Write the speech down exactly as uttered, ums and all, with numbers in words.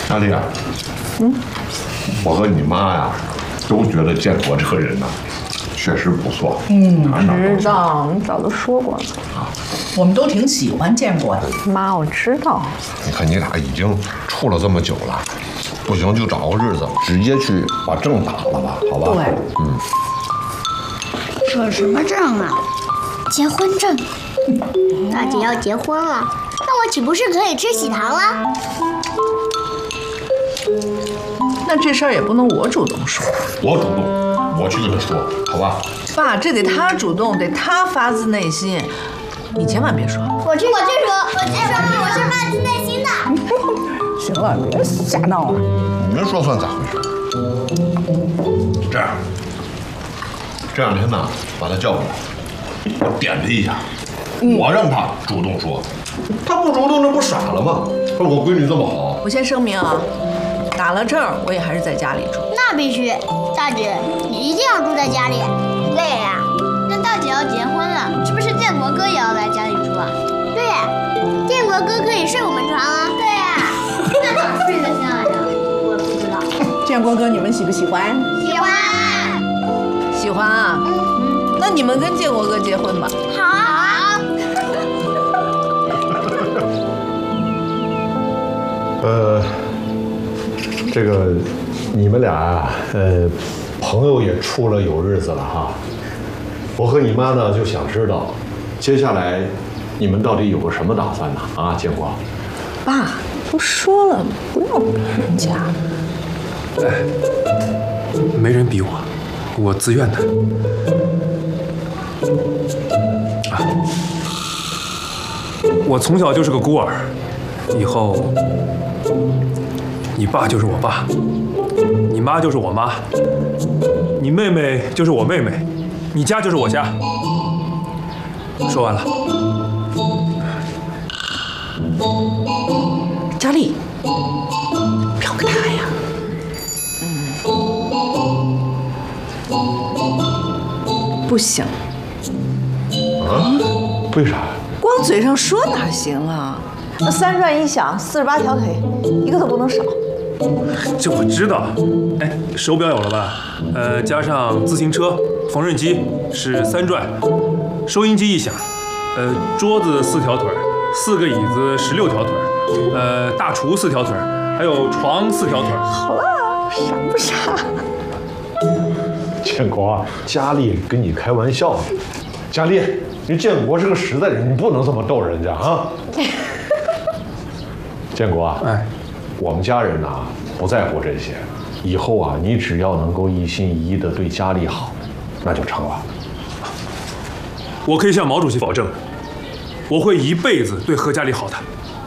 大丽啊，嗯，我和你妈呀，都觉得建国这个人呐，确实不错。 嗯， 知道，你早都说过了。 啊，我们都挺喜欢建国的。 妈，我知道。 你看你俩已经处了这么久了，不行就找个日子，直接去把证打了吧，好吧？ 对， 嗯。 扯什么证啊？结婚证。大姐要结婚了，那我岂不是可以吃喜糖了？ 那这事儿也不能我主动说。 我主动，我去跟他说，好吧？ 爸，这得他主动，得他发自内心，你千万别说。 我去，我去说，我去说，我是发自内心的。 行了，别瞎闹了。 你们说算咋回事？这样，这两天呢，把他叫过来，我点他一下，嗯、我让他主动说，他不主动，这不傻了吗？说我闺女这么好， 我先声明啊，打了证，我也还是在家里住。 那必须，大姐，你一定要住在家里。对呀、啊，那大姐要结婚了，是不是建国哥也要来家里住啊？对呀，建国哥可以睡我们床啊。对呀，那哪睡得下呀？我不知道。 建国哥，你们喜不喜欢？ 喜欢。 喜欢啊？嗯，那你们跟建国哥结婚吧。 好啊。 呃，这个你们俩啊，呃，朋友也处了有日子了哈。我和你妈呢就想知道，接下来你们到底有个什么打算呢？啊，建国。 爸，都说了不要逼人家。 哎，没人逼我，我自愿的。啊，我从小就是个孤儿，以后你爸就是我爸，你妈就是我妈，你妹妹就是我妹妹，你家就是我家。说完了。 佳丽，票给他呀。嗯，不行。 啊？为啥？ 光嘴上说哪行啊？那三转一响，四十八条腿，一个都不能少。 这我知道。哎，手表有了吧？呃，加上自行车、缝纫机是三转，收音机一响，呃，桌子四条腿，四个椅子十六条腿，呃，大厨四条腿，还有床四条腿。 好了，傻不傻？ 建国，佳丽跟你开玩笑呢。佳丽，你建国是个实在人，你不能这么逗人家啊。建国啊， 哎， 我们家人呐、啊、不在乎这些，以后啊你只要能够一心一意的对佳丽好，那就成了。 我可以向毛主席保证，我会一辈子对何佳丽好的。